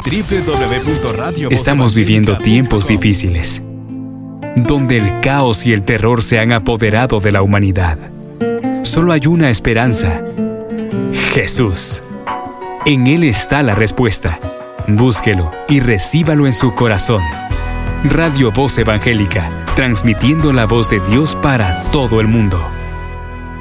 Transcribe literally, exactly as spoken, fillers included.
doble u doble u doble u punto radio voz Estamos viviendo tiempos difíciles, donde el caos y el terror se han apoderado de la humanidad. Solo hay una esperanza: Jesús. En Él está la respuesta. Búsquelo y recíbalo en su corazón. Radio Voz Evangélica, transmitiendo la voz de Dios para todo el mundo.